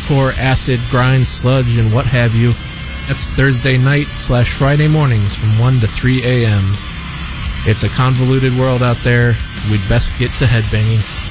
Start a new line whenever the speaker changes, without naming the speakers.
hardcore, acid, grind, sludge, and what have you. That's Thursday night / Friday mornings from 1 to 3 a.m. It's a convoluted world out there. We'd best get to headbanging.